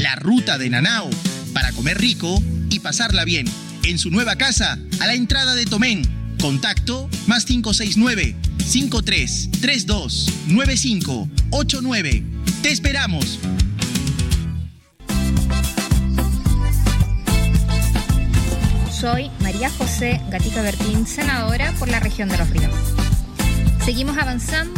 la ruta de Nanao, para comer rico y pasarla bien. En su nueva casa, a la entrada de Tomén. Contacto +569 5332 9589. ¡Te esperamos! Soy María José Gatica Bertín, senadora por la región de Los Ríos. Seguimos avanzando